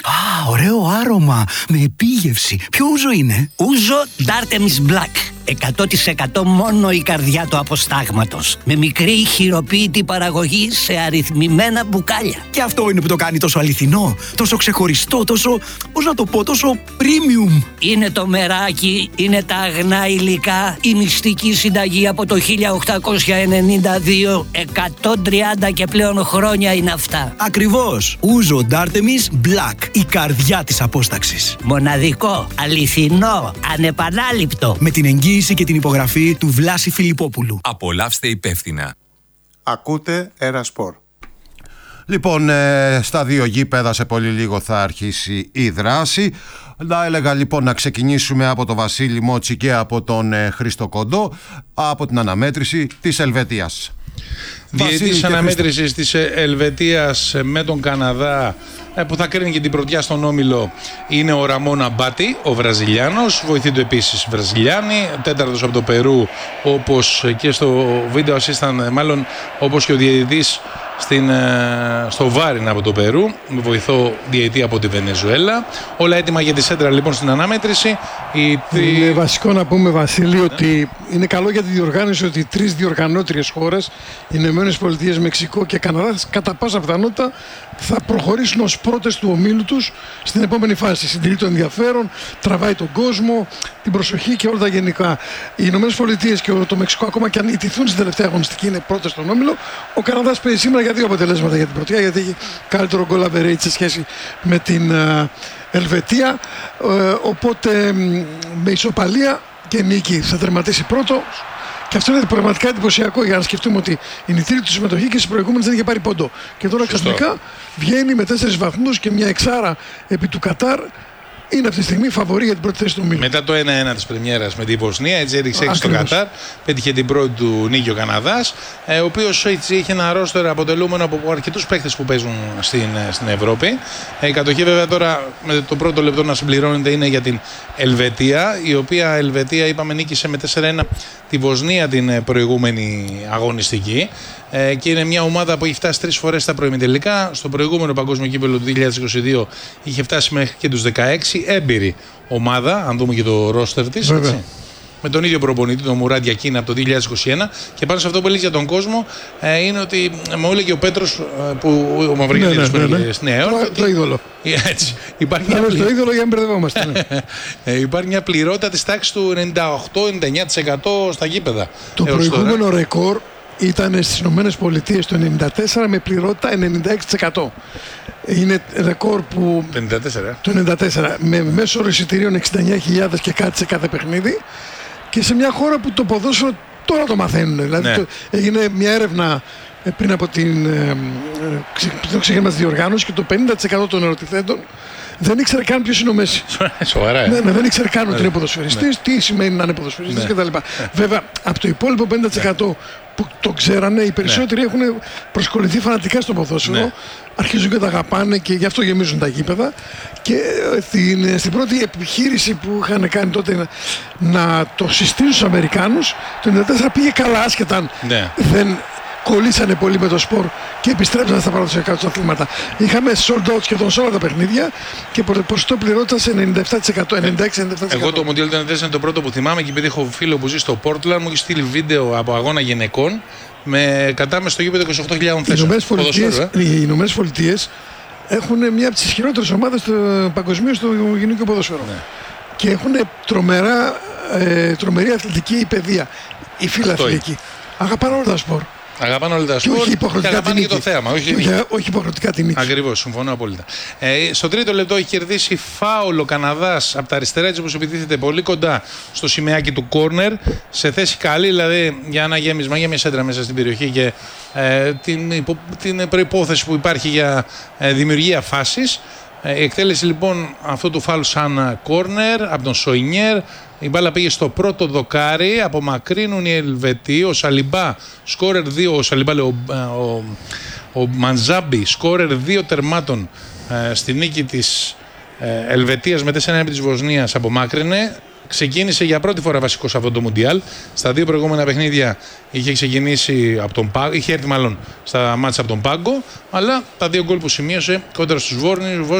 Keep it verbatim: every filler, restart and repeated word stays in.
Α, ωραίο άρωμα, με επίγευση. Ποιο ούζο είναι? Ούζο Ντάρτεμις Black. εκατό τοις εκατό μόνο η καρδιά του αποστάγματος. Με μικρή χειροποίητη παραγωγή σε αριθμημένα μπουκάλια. Και αυτό είναι που το κάνει τόσο αληθινό, τόσο ξεχωριστό, τόσο, πώς να το πω, τόσο premium. Είναι το μεράκι, είναι τα αγνά υλικά, η μυστική συνταγή από το χίλια οκτακόσια ενενήντα δύο, εκατόν τριάντα και πλέον χρόνια είναι αυτά. Ακριβώς. Ούζο Ντάρτεμις Black, η καρδιά της απόσταξης. Μοναδικό, αληθινό, ανεπανάληπτο. Με την εγγύηση και την υπογραφή του Βλάση Φιλιππόπουλου. Απολαύστε υπεύθυνα. Ακούτε Ερασπορ. Λοιπόν, ε, στα δύο γήπεδα σε πολύ λίγο θα αρχίσει η δράση. Να έλεγα λοιπόν να ξεκινήσουμε από τον Βασίλη Μότσι και από τον ε, Χρήστο Κοντό, από την αναμέτρηση της Ελβετίας. Διετής αναμέτρησης της Ελβετίας με τον Καναδά, που θα κρίνει και την πρωτιά στον όμιλο, είναι ο Ραμόν Αμπάτι, ο Βραζιλιάνος. Βοηθεί του επίσης Βραζιλιάνοι. Τέταρτος από το Περού, όπως και στο βίντεο assistant, μάλλον όπως και ο διαιτητής στην, στο Βάριν από το Περού, με βοηθό διαιτητή από τη Βενεζουέλα. Όλα έτοιμα για τη σέντρα λοιπόν στην αναμέτρηση. Η... Είναι βασικό να πούμε, Βασίλη, ότι είναι καλό για τη διοργάνωση ότι οι τρεις διοργανώτριες χώρες, οι Ηνωμένες Πολιτείες, Μεξικό και Καναδάς, κατά πάσα πιθανότητα θα προχωρήσουν ως πρώτες του ομίλου τους στην επόμενη φάση. Συντηρεί το ενδιαφέρον, τραβάει τον κόσμο, την προσοχή και όλα τα γενικά. Οι Ηνωμένες Πολιτείες και το Μεξικό, ακόμα και αν ιτηθούν στην τελευταία αγωνιστική, είναι πρώτες στον όμιλο. Ο Καναδάς παίζει σήμερα για δύο αποτελέσματα για την πρωτιά, γιατί έχει καλύτερο goal average σε σχέση με την uh, Ελβετία. Uh, οπότε με ισοπαλία και νίκη θα τερματίσει πρώτο. Και αυτό είναι πραγματικά εντυπωσιακό, για να σκεφτούμε ότι είναι η τρίτη του συμμετοχή και στις προηγούμενες δεν είχε πάρει πόντο. Και τώρα ξαφνικά βγαίνει με τέσσερις βαθμούς και μια εξάρα επί του Κατάρ. Είναι αυτή τη στιγμή φαβορί για την πρώτη θέση του ομίλου. Μετά το ένα ένα της πρεμιέρας με τη Βοσνία, έτσι έριξε έξι στο Κατάρ. Πέτυχε την πρώτη του νίκη ο Καναδάς, ε, ο οποίος έτσι είχε ένα ρόστερ αποτελούμενο από αρκετούς παίχτες που παίζουν στην, στην Ευρώπη. Ε, η κατοχή βέβαια τώρα με το πρώτο λεπτό να συμπληρώνεται είναι για την Ελβετία, η οποία Ελβετία είπαμε νίκησε με τέσσερα ένα τη Βοσνία την προηγούμενη αγωνιστική. Ε, και είναι μια ομάδα που έχει φτάσει τρεις φορές στα προημιτελικά. Στο προηγούμενο παγκόσμιο κύπελλο του δύο χιλιάδες είκοσι δύο είχε φτάσει μέχρι και τους δεκαέξι. Έμπειρη ομάδα, αν δούμε και το ρόστερ της. Έτσι. Με τον ίδιο προπονητή, τον Μουράντ Γιακίνα, από το δύο χιλιάδες είκοσι ένα. Και πάνω σε αυτό που έλεγε για τον κόσμο, ε, είναι ότι μου έλεγε ο Πέτρος, ε, που ο Μαυρογιάννης ναι, ναι, ναι, ναι. στη Νέα Υόρκη. Το, το είδωλο. Έτσι, υπάρχει μια πλη... το είδωλο για να μπερδευόμαστε. Ναι. ε, υπάρχει μια πληρότητα της τάξης του ενενήντα οκτώ με ενενήντα εννέα τοις εκατό στα γήπεδα. Το προηγούμενο τώρα ρεκόρ ήταν στις Ηνωμένες Πολιτείες το ενενήντα τέσσερα με πληρότητα ενενήντα έξι τοις εκατό. Είναι ρεκόρ που το ενενήντα τέσσερα, το ενενήντα τέσσερα με μέσο όρο εισιτηρίων εξήντα εννέα χιλιάδες και κάτι σε κάθε παιχνίδι, και σε μια χώρα που το ποδόσφαιρο τώρα το μαθαίνουν. Δηλαδή ναι. το, έγινε μια έρευνα πριν από την, ε, το ξεκίνημα της διοργάνωσης και το πενήντα τοις εκατό των ερωτηθέντων δεν ήξερε καν ποιος είναι ο Μέση. Σοβαρά, ναι, ναι, δεν ήξερε καν ότι είναι ποδοσφαιριστής, ναι. τι σημαίνει να είναι ποδοσφαιριστής ναι. κτλ. Ναι. Βέβαια, από το υπόλοιπο πενήντα τοις εκατό ναι. που το ξέρανε, οι περισσότεροι ναι. έχουν προσκοληθεί φανατικά στο ποδόσφαιρο, ναι. αρχίζουν και τα αγαπάνε και γι' αυτό γεμίζουν τα γήπεδα. Και στην, στην πρώτη επιχείρηση που είχαν κάνει τότε να, να το συστήσουν στους Αμερικάνους, το ενενήντα τέσσερα πήγε καλά, άσχετα ναι. δεν κολλήσανε πολύ με το σπορ και επιστρέψαν στα παραδοσιακά τους αθλήματα. Είχαμε sold out σχεδόν σε όλα τα παιχνίδια και ποσοστό πληρότητας ενενήντα επτά τοις εκατό, ενενήντα έξι με ενενήντα επτά τοις εκατό. Εγώ το Μοντιάλ του ενενήντα τέσσερα είναι το πρώτο που θυμάμαι, και επειδή έχω φίλο που ζει στο Portland, μου έχει στείλει βίντεο από αγώνα γυναικών με κατάμεση στο γήπεδο είκοσι οκτώ χιλιάδες θέσεων. Οι Ηνωμένες Πολιτείες έχουν μια από τις ισχυρότερες ομάδες παγκοσμίως στο γυναικείο ποδόσφαιρο. Ναι. Και έχουν τρομερά, ε, τρομερή αθλητική παιδεία. Η φιλαθλητική. Αγαπάνε όλα τα σπορ. Αγαπάνε όλα τα σπορ και, και αγαπάνε και το θέαμα. Όχι, όχι, όχι υποχρεωτικά την νίκη. Ακριβώς, συμφωνώ απόλυτα. Ε, στο τρίτο λεπτό έχει κερδίσει φάουλ ο Καναδάς από τα αριστερά, έτσι όπως επιτίθεται πολύ κοντά στο σημαίακι του κόρνερ. Σε θέση καλή, δηλαδή για ένα γέμισμα, για μια σέντρα μέσα στην περιοχή και ε, την, υπο, την προϋπόθεση που υπάρχει για ε, δημιουργία φάσης. Ε, η εκτέλεση λοιπόν αυτού του φάουλ σαν κόρνερ από τον Σοϊνιέρ. Η μπάλα πήγε στο πρώτο δοκάρι, απομακρύνουν οι Ελβετοί, ο Σαλιμπά σκόρερ δύο, ο Σαλιμπά λέει, ο, ο, ο Μαντζάμπι σκόρερ δύο τερμάτων ε, στη νίκη της ε, Ελβετίας με τέσσερα ένα της Βοσνίας, απομάκρυνε. Ξεκίνησε για πρώτη φορά βασικό σε αυτό το Μουντιάλ. Στα δύο προηγούμενα παιχνίδια είχε ξεκινήσει από τον Πάγκο, είχε έρθει μάλλον στα μάτσα από τον Πάγκο, αλλά τα δύο γκολ που σημείωσε κόντρα στους Βόρνιους